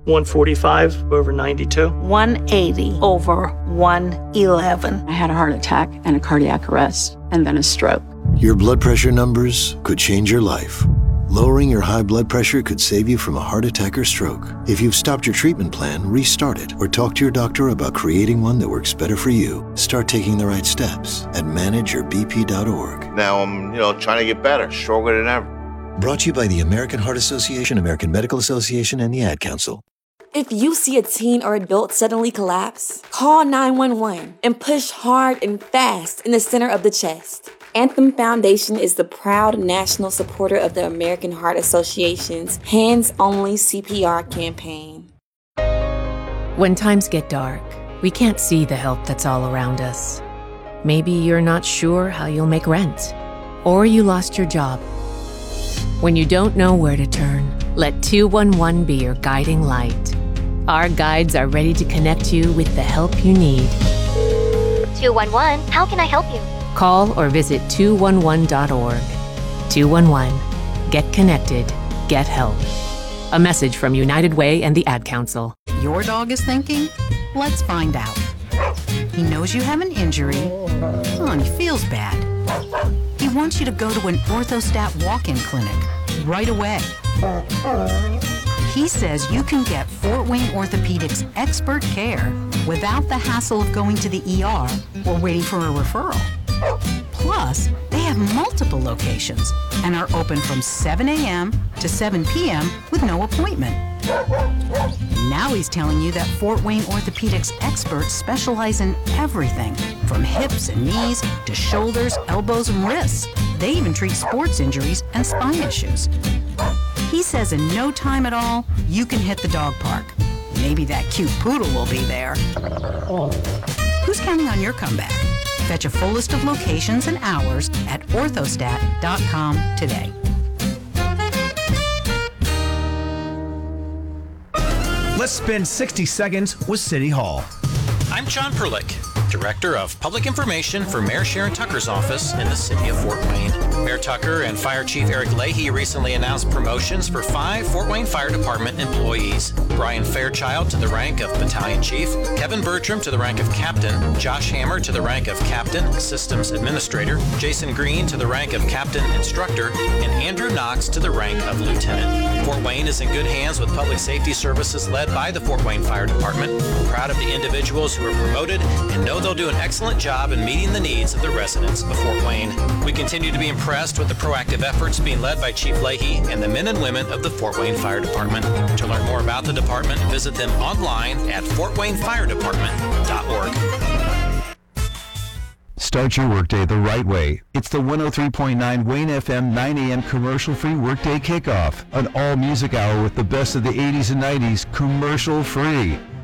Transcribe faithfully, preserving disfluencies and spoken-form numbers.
one forty-five over ninety-two. one eighty over one eleven. I had a heart attack and a cardiac arrest, and then a stroke. Your blood pressure numbers could change your life. Lowering your high blood pressure could save you from a heart attack or stroke. If you've stopped your treatment plan, restart it or talk to your doctor about creating one that works better for you. Start taking the right steps at manage your b p dot org. Now I'm, you know, trying to get better, stronger than ever. Brought to you by the American Heart Association, American Medical Association, and the Ad Council. If you see a teen or adult suddenly collapse, call nine one one and push hard and fast in the center of the chest. Anthem Foundation is the proud national supporter of the American Heart Association's Hands Only C P R campaign. When times get dark, we can't see the help that's all around us. Maybe you're not sure how you'll make rent, or you lost your job. When you don't know where to turn, let two one one be your guiding light. Our guides are ready to connect you with the help you need. two one one, how can I help you? Call or visit two one one dot org. two one one. Get connected. Get help. A message from United Way and the Ad Council. Your dog is thinking? Let's find out. He knows you have an injury. Oh, and he feels bad. He wants you to go to an Orthostat walk-in clinic right away. He says you can get Fort Wayne Orthopedics expert care without the hassle of going to the E R or waiting for a referral. Plus, they have multiple locations and are open from seven a.m. to seven p.m. with no appointment. Now he's telling you that Fort Wayne Orthopedics experts specialize in everything from hips and knees to shoulders, elbows, and wrists. They even treat sports injuries and spine issues. He says in no time at all, you can hit the dog park. Maybe that cute poodle will be there. Who's counting on your comeback? Fetch a full list of locations and hours at orthostat dot com today. Let's spend sixty seconds with City Hall. I'm John Perlick, Director of Public Information for Mayor Sharon Tucker's office in the city of Fort Wayne. Mayor Tucker and Fire Chief Eric Leahy recently announced promotions for five Fort Wayne Fire Department employees. Brian Fairchild to the rank of Battalion Chief, Kevin Bertram to the rank of Captain, Josh Hammer to the rank of Captain Systems Administrator, Jason Green to the rank of Captain Instructor, and Andrew Knox to the rank of Lieutenant. Fort Wayne is in good hands with public safety services led by the Fort Wayne Fire Department. We're proud of the individuals who are promoted and know they'll do an excellent job in meeting the needs of the residents of Fort Wayne. We continue to be impressed with the proactive efforts being led by Chief Leahy and the men and women of the Fort Wayne Fire Department. To learn more about the department, visit them online at fort wayne fire department dot org. Start your workday the right way. It's the one oh three point nine Wayne F M nine a.m. commercial-free workday kickoff. An all-music hour with the best of the eighties and nineties, commercial-free.